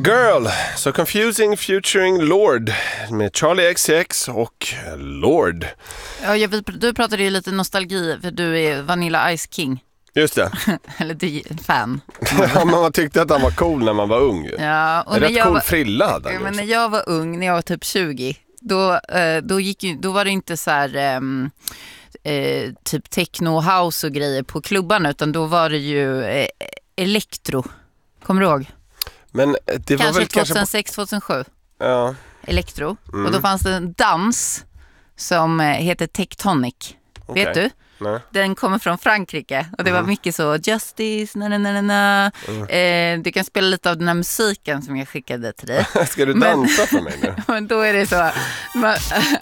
Girl, So Confusing featuring Lord med Charlie XCX och Lord. Ja, du pratade ju lite nostalgi för du är Vanilla Ice King. Just det. Eller du är fan. Ja, man tyckte att han var cool när man var ung. Ja, och rätt cool frilla hade han. Ja, men när jag var ung, när jag var typ 20, då var det inte så här typ techno house och grejer på klubbarna, utan då var det ju elektro. Kommer du ihåg? Men det var väl 2006-2007. Ja. Elektro. Och då fanns det en dans som heter Tectonic. Okay. Vet du? Nej. Den kommer från Frankrike och det var mycket så Justice, du kan spela lite av den här musiken som jag skickade till dig. Ska du dansa för mig nu? Men då är det så